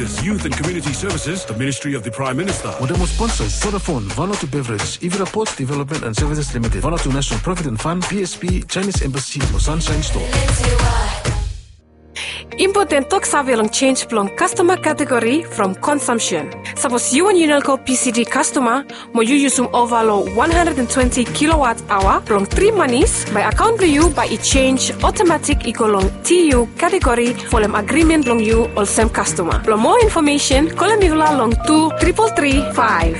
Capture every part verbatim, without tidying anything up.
Youth and Community Services, the Ministry of the Prime Minister. Modemo sponsors Vodafone, Vanuatu Beverage, Ivira Port Development and Services Limited, Vanuatu National Provident Fund, P S P, Chinese Embassy, no Sunshine Store. Important talk savilong change plong customer category from consumption. Suppose you and Unelco P C D customer, mo you use um overload one hundred twenty kilowatt hour plong three monies by account to you by it change automatic equal long T U category for them agreement long you or same customer. For more information, call me long two triple three five.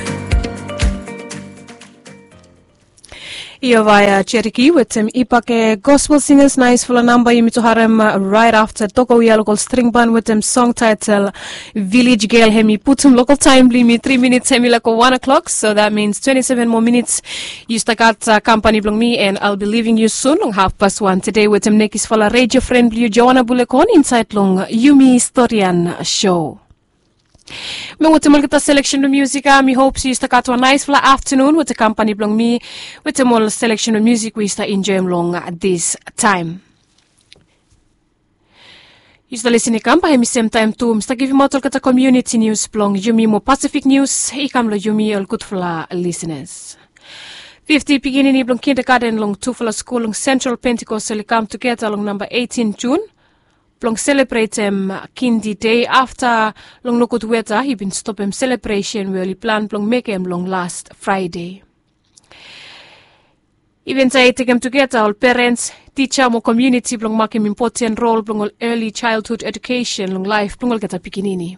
Iyo via Cherokee with um, Ipake Gospel Singers nice for a number you to harem uh, right after Toko we local string band with them song title Village Girl Hemi put some local time limit three minutes hemi like one o'clock so that means twenty-seven more minutes you stuck at uh, company belong me and I'll be leaving you soon on half past one today with them nekis for a radio friend blue Joanna Bulekon inside long Yumi Storian show. Me want to make a selection of music. I hope you start to a nice flat afternoon with the company belong me with a more selection of music we start enjoying long at this time. You start listening come by me same time too. Mr. Give you talk at the community news belong Yumi mo Pacific news. Ikam lo Yumi all good for listeners. Fifty beginning belong kindergarten long two for school long Central Pentecostal come together long number eighteen June. Long celebrate um, Kindi Day after long no good weather. He been stop him celebration where he plan long make him long last Friday. Even say take him together all parents, teacher, mo community long make him important role long all early childhood education long life long all get a pikinini.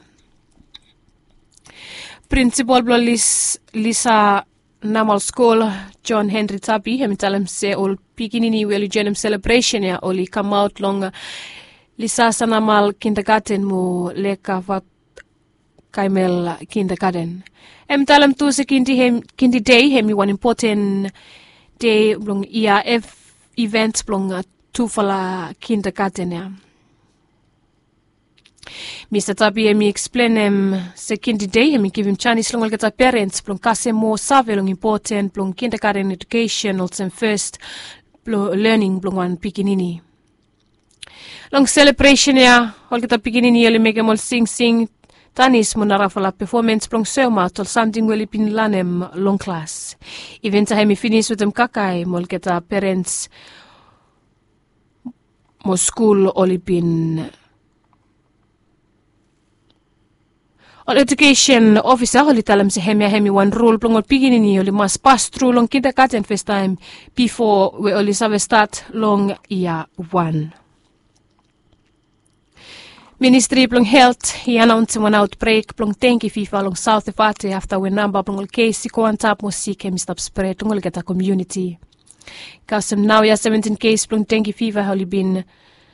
Principal blong Lis, Lisa Namal School John Henry Tabi him tell him say all pikinini will join him celebration ya only come out long. Uh, Lisa Sanamal kindergarten mo leka vat kaimel kindergarten. Em talam tu se kindi hem kindi day hemi one important day blong I A F events blong tu fala kindergarten ya. Mister Tabi hemi explain em se kindi day hemi give him Chinese long geta parents blong kase mo save long important blong kindergarten education also first blong learning blong one pikinini. Long celebration ya, all kita beginning yeli make em all sing sing. Tanis mo narafala performance plong selma tol something weli pin lanem long class. Event sa hemi finish with them kakay mo kita parents mo school oli pin. All education officer oli talam sa hemi hemi one rule plong all beginning yeli mas pass through long kindergarten first time before we oli save start long year one. Ministry plong health he announced one outbreak plong dengue fever long south of Ate after we number plong case ko on top mo sick him stop spread plong get a community. Kasem now ya seventeen case plong dengue fever holi been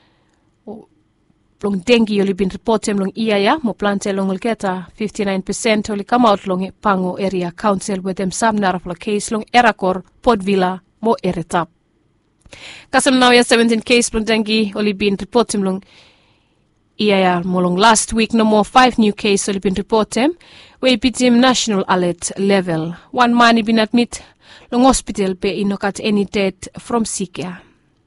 plong dengue holi been reported long iya ya mo plante long get a fifty-nine percent holi come out long Pango area council with them some narafla case long Erakor Port Villa mo eretap. Kasem now ya seventeen case plong dengue holi been reported long I A R molong last week no more five new cases have been reported. We put him national alert level. One man been admit long hospital pe inokat any death from Sikia.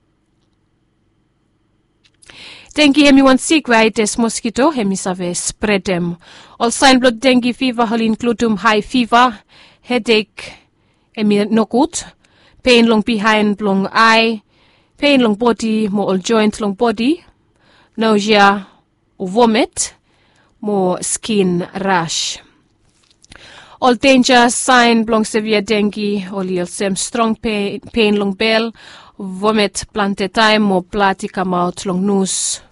Dengue hemi one sick virus mosquito hemi save spread them. All sign blood dengue fever hol include um high fever, headache, hemi no good, pain long behind long eye, pain long body, more all joint long body, nausea. Vomit, more skin rash. All danger sign belong severe dengue, all same strong pain, pain long bell, vomit plante time, more blood come out long nose.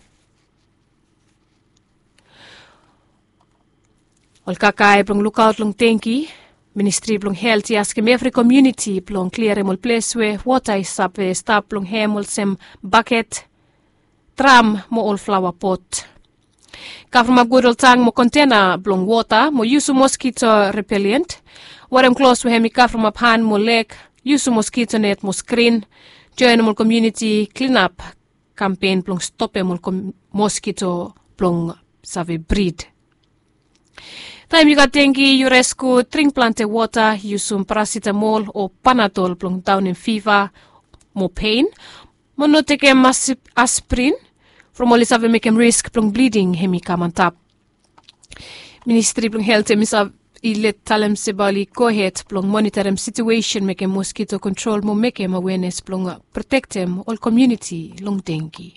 All kakai belong look out long dengue, ministry belong health ask him every community belong clear him all place where water is up, stop belong hem all same bucket, tram mo all flower pot. Kafrma gudol tang mo container blong water mo use mosquito repellent. Warem close we hemi kafrma pan mo lake use mosquito net mo screen. Join mo community clean up campaign blong stop mo mosquito blong save breed. Time you got dengue you rescue drink plante water use paracetamol or panadol blong down in fever mo pain. Mo no take massive aspirin. From all this have make him risk from bleeding hemi come on top. Ministry plong health misa ilet talem sebali kohet plong monitorem situation meke mosquito control mo meke awareness plong protectem all community long dengue.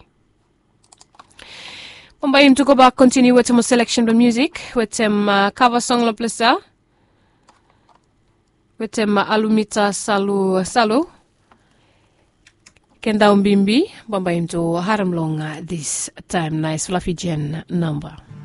Pambayim to go back continue with some selection of music with some uh, cover song la plesa with some uh, alumita salu salu kenda umbimbi pambayim to haram long uh, this time nice fluffy gen number.